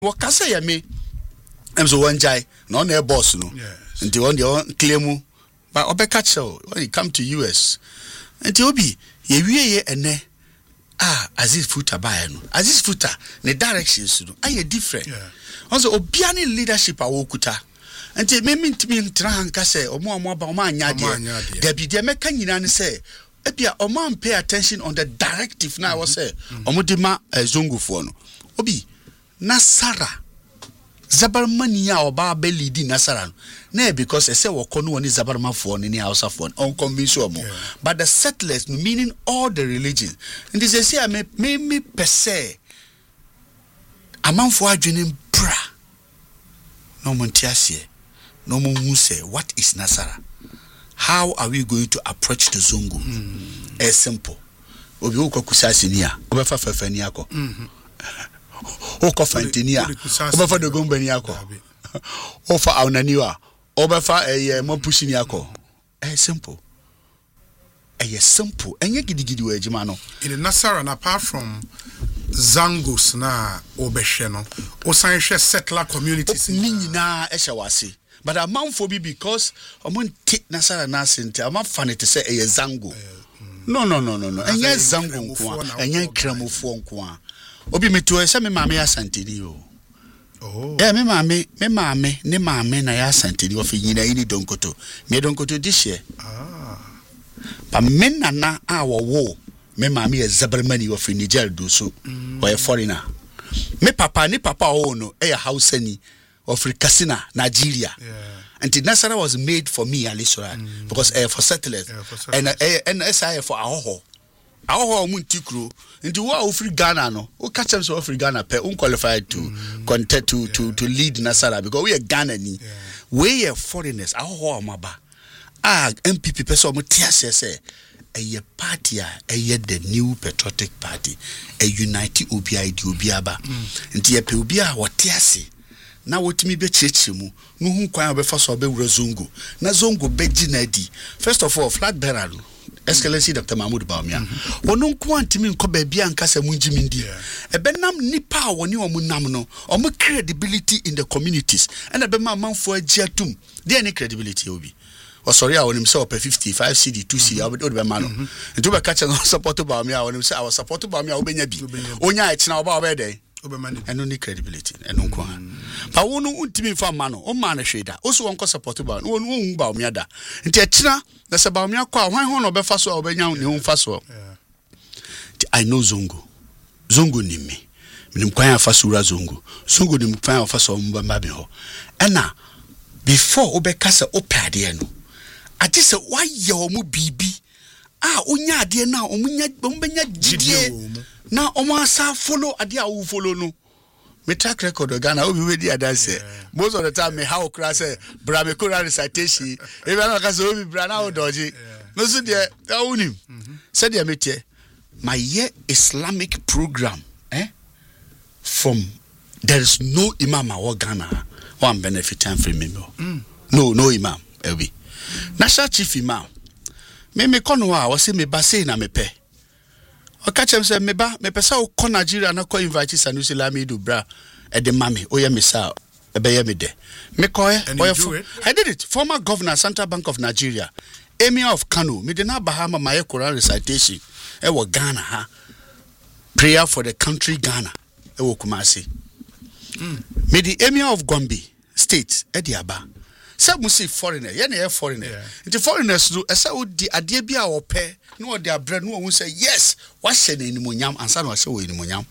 Wakasa ya me. I'm so one jai, no near boss no. Yes. And on your claim, but Obekacho when you come to US. And Obi, ye ene. Aziz Futa bayano. Aziz Futa, the directions are different. Also, Obiani leadership awokuta. And te me tranka say, or more ba omanya dia. There be the American say, Epia Oman pay attention on the directive now was say, Omudima Zongo Fono. Obi, Nasara. Zabarmania or Barbe leading Nasaran. Nay, because I say, Wakonu and Zabarma phone in the house of one, unconvinced. But the settlers, meaning all the religions. And this is here, me per se. A man for adjoining bra. No Montiasie, no Mumuse, what is Nasara? How are we going to approach the Zongo? It's simple. Obiuko Kusasinia, Obefa Feniako. Oko Fantinia, Obefa de Gumbeniako, Ofa Aunaniwa, Obefa a Mopushiniako. Simple. Simple. And you giddy Jimano. In the Nasara, apart from Zangos na Obesheno, Osanshe settler communities. Nina Eshawasi. But a man for me because I'm on take Nasara Nasinti. I'm not funny to say a Zango. No. And yes, Zango, and yan Kramophone. Obi me to say me mama ya santini o. Oh. Eh me mama na ya santini o fi nyina ini donkoto. Me donkoto this year. But men na wo me mama ya zabarmani o fi Niger do so. Or a foreigner. Me papa o no e Hausa ni of Kasina, Nigeria. And the Nasara was made for me Alisora because for settlers and SI for Ahoho. Our Muntikru into what free Ghana no, who catch them so free Ghana pe unqualified to contest to lead Nasara because we are Ghana ni we are foreigners. Our maba MPP person mutiase say a party the new patriotic party a unite obiaba nti ye pe obia wotiase na wotimi be chechemu no hu kwan obefa so be wura Zongo na Zongo beji na di first of all flag bearer Excellency Dr. Mahmoud Bawumia. Wonon kwantimi nko baabi ankasa munjimi ndi. Ebenam nipa woni omunam no, omo credibility in the communities. And ebema manfo agiatum. There any credibility obi. O sorry I wonim say op 55 CD 2 CD obi be ma no. Nti be catch no support Bawumia wonim say I was support Bawumia obenya bi. Onya ekina oba obede. And no credibility and no quan. But one ultimate for mano, o man a shader, also one support about one Bawumia da. And Tina, that's about me. Why one of Befaso or Benyan, your own faso. I know Zongo. Zongo ni me. Minquire Fasura Zongo. Zongo nim fire faso Mbabiho. And now, before Obekasa Opadiano, I just said, why your mu BB? Unya dear now, Umbenya Gidie. Now, Omasa follow Adia who follow no. Me track record of Ghana will be ready at that. Most of the time, me how class Bramekura recitation. If I don't be Brana or Dodgy. No, so dear, him. Said dear mate, my year Islamic program, from there is no Imam or Ghana, one benefit and free member. No Imam, Elvi. National Chief Imam. Me konwa wase me base na me pe. O catch him say me pesa o ko Nigeria na ko invite Sanusi Lamido bra e de mame o ye me sa e be ye me de. Me ko I did it. Former Governor Central Bank of Nigeria, Emir of Kano, me de na Bahama my Quran recitation e wo Ghana ha. Prayer for the country Ghana e wo Kumasi. Me the Emir of Gombe State e di aba. Some say foreigner, yeah, foreigner. The foreigners do as I would the idea be our pair, no, their bread, no one will say, yes, what's the name Munyam, and son was so in Munyam.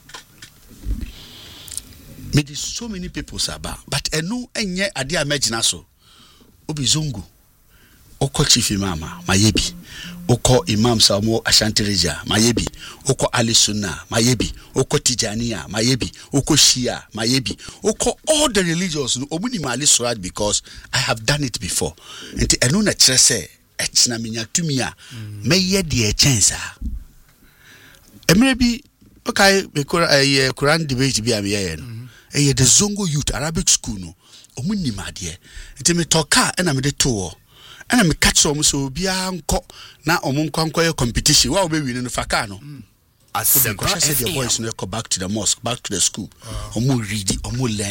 Maybe so many people saba, but a no, and yet a dear imagine so. Obi Zongo, Oko Chief Imama, Mayebi, Oko Imam Samo Ashantireja, Mayebi, Oko Ali Sunna, Mayebi, Oko Tijania, Mayebi, Oko Shia, Mayebi, Oko all the religions, Omuni Mali Surad because I have done it before. And the Enuna Trese, Echna Minya Tumia, may ye dear chance. And maybe, okay, a Quran debate be a year. The Zongo Youth Arabic School, no, Omuni Madie, and me talka and I'm the tour. And I'm catch some so be unco now among conquer competition. What will be winning the Facano? Asempa the boys no go back to the mosque, back to the school. Omo read, omo learn.